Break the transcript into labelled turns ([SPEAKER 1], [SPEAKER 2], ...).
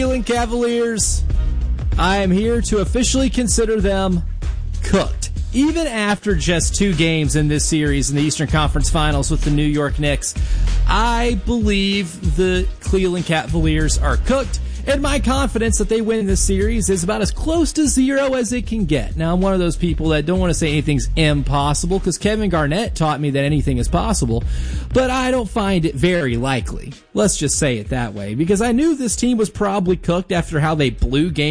[SPEAKER 1] Cleveland Cavaliers, I am here to officially consider them cooked. Even after just 2 games in this series in the Eastern Conference Finals with the New York Knicks, I believe the Cleveland Cavaliers are cooked. And my confidence that they win this series is about as close to 0 as it can get. Now, I'm one of those people that don't want to say anything's impossible because Kevin Garnett taught me that anything is possible, but I don't find it very likely. Let's just say it that way, because I knew this team was probably cooked after how they blew game